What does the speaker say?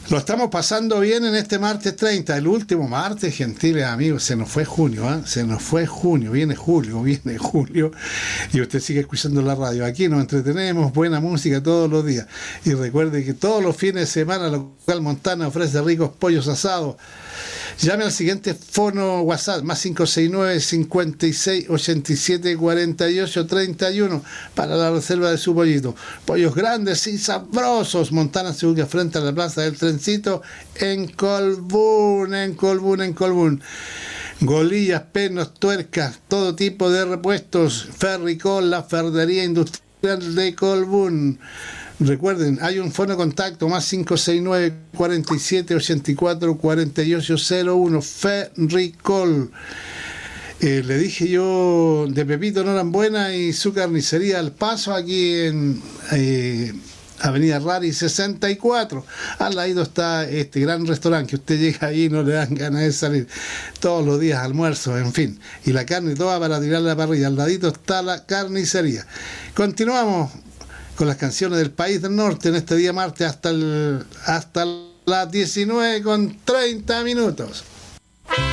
Lo estamos pasando bien en este martes 30, el último martes, gentiles amigos. Se nos fue junio, ¿eh? Se nos fue junio, viene julio, y usted sigue escuchando la radio. Aquí nos entretenemos, buena música todos los días. Y recuerde que todos los fines de semana Local Montana ofrece ricos pollos asados. Llame al siguiente fono WhatsApp, más 569 56 87 48 31 para la reserva de su pollito. Pollos grandes y sabrosos. Montana se ubica frente a la Plaza del Trencito en Colbún. Golillas, pernos, tuercas, todo tipo de repuestos. Ferricol, la ferretería industrial de Colbún. Recuerden, hay un fono de contacto más 569 47 84 48 01, Ferricol. Le dije yo de Pepito Norambuena y su carnicería al paso aquí en Avenida Rari 64. Al ladito está este gran restaurante que usted llega ahí y no le dan ganas de salir. Todos los días almuerzo, en fin. Y la carne toda para tirar la parrilla. Al ladito está la carnicería. Continuamos con las canciones del país del norte en este día martes hasta las 19:30.